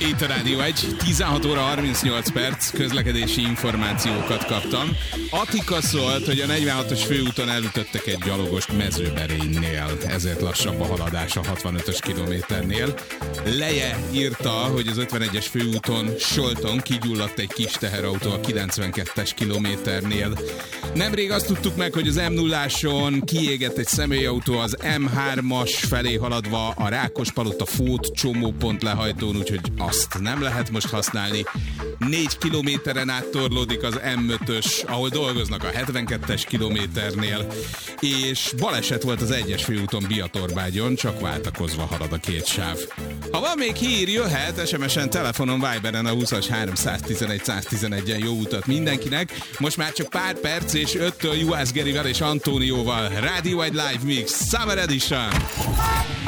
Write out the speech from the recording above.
itt a Rádió 1, 16 óra 38 perc, közlekedési információkat kaptam. Atika szólt, hogy a 46-os főúton elütöttek egy gyalogost Mezőberénynél, ezért lassabb a haladás a 65-ös kilométernél. Leje írta, hogy az 51-es főúton Solton kigyulladt egy kis teherautó a 92-es kilométernél. Nemrég azt tudtuk meg, hogy az M0-áson kiégett egy személyautó az M3-as felé haladva a Rákospalota Fót csomópont lehajtón, úgyhogy azt nem lehet most használni. 4 kilométeren át torlódik az M5-ös, ahol dolgoznak a 72-es kilométernél, és baleset volt az 1-es főúton Biatorbágyon, csak váltakozva halad a két sáv. Ha van még hír, jöhet SMS-en, telefonon, Viberen a 20-as 311 111-en. Jó utat mindenkinek. Most már csak pár perc, és 5-től Juhász Gerivel és Antónióval. Rádió 1 Live Mix Summer Edition.